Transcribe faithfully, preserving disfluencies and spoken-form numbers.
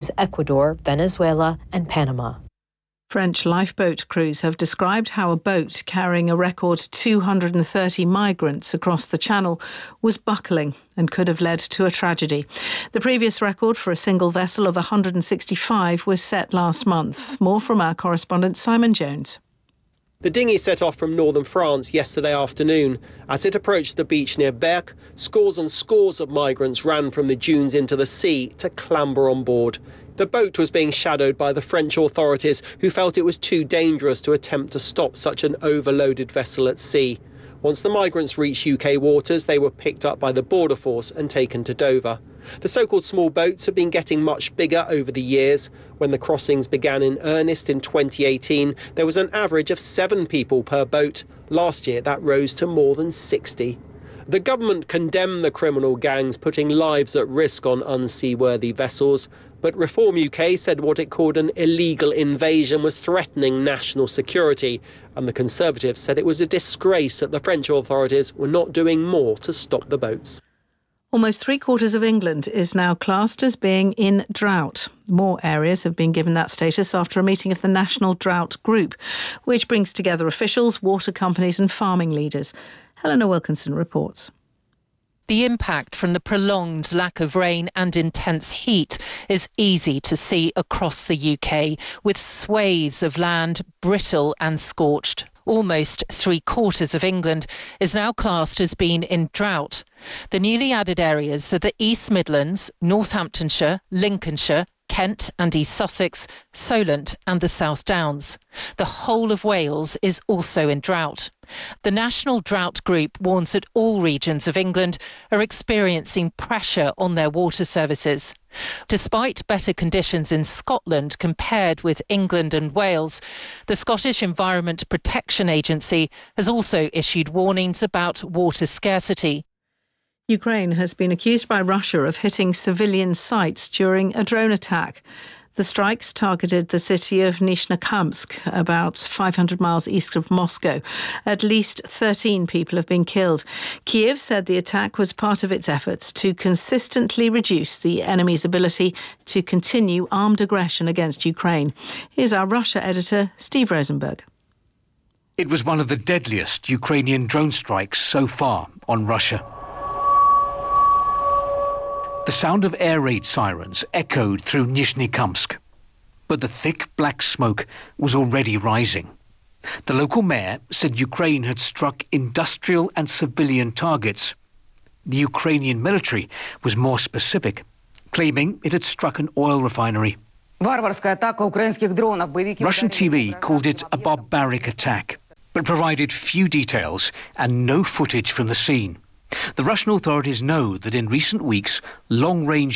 countries Ecuador, Venezuela and Panama. French lifeboat crews have described how a boat carrying a record two hundred thirty migrants across the Channel was buckling and could have led to a tragedy. The previous record for a single vessel of one hundred sixty-five was set last month. More from our correspondent Simon Jones. The dinghy set off from northern France yesterday afternoon. As it approached the beach near Berck, scores and scores of migrants ran from the dunes into the sea to clamber on board. The boat was being shadowed by the French authorities, who felt it was too dangerous to attempt to stop such an overloaded vessel at sea. Once the migrants reached U K waters, they were picked up by the border force and taken to Dover. The so-called small boats have been getting much bigger over the years. When the crossings began in earnest in twenty eighteen, there was an average of seven people per boat. Last year, that rose to more than sixty. The government condemned the criminal gangs putting lives at risk on unseaworthy vessels, but Reform U K said what it called an illegal invasion was threatening national security, and the Conservatives said it was a disgrace that the French authorities were not doing more to stop the boats. Almost three quarters of England is now classed as being in drought. More areas have been given that status after a meeting of the National Drought Group, which brings together officials, water companies and farming leaders. Helena Wilkinson reports. The impact from the prolonged lack of rain and intense heat is easy to see across the U K, with swathes of land brittle and scorched. Almost three quarters of England is now classed as being in drought. The newly added areas are the East Midlands, Northamptonshire, Lincolnshire, Kent and East Sussex, Solent and the South Downs. The whole of Wales is also in drought. The National Drought Group warns that all regions of England are experiencing pressure on their water services. Despite better conditions in Scotland compared with England and Wales, the Scottish Environment Protection Agency has also issued warnings about water scarcity. Ukraine has been accused by Russia of hitting civilian sites during a drone attack. The strikes targeted the city of Nizhnekamsk, about five hundred miles east of Moscow. At least thirteen people have been killed. Kiev said the attack was part of its efforts to consistently reduce the enemy's ability to continue armed aggression against Ukraine. Here's our Russia editor, Steve Rosenberg. It was one of the deadliest Ukrainian drone strikes so far on Russia. The sound of air raid sirens echoed through Nizhnekamsk, but the thick black smoke was already rising. The local mayor said Ukraine had struck industrial and civilian targets. The Ukrainian military was more specific, claiming it had struck an oil refinery. Russian T V called it a barbaric attack, but provided few details and no footage from the scene. The Russian authorities know that in recent weeks, long-range